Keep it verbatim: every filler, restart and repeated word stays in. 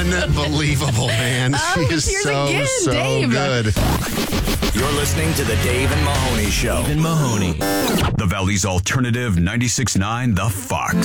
Unbelievable, man. Oh, she is cheers so, again, so Dave. good. You're listening to the Dave and Mahoney Show. Dave and Mahoney. The Valley's Alternative ninety-six point nine The Fox.